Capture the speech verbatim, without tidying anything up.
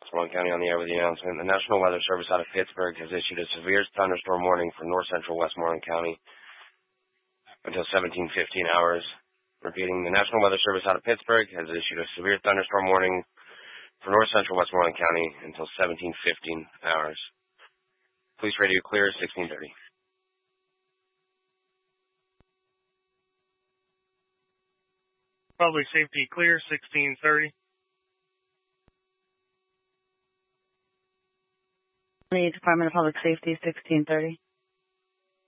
Westmoreland County on the air with the announcement. The National Weather Service out of Pittsburgh has issued a severe thunderstorm warning for north central Westmoreland County until seventeen fifteen hours. Repeating, the National Weather Service out of Pittsburgh has issued a severe thunderstorm warning for north central Westmoreland County until seventeen fifteen hours. Police radio clear, sixteen thirty. Public safety clear, sixteen thirty. The Department of Public Safety, sixteen thirty.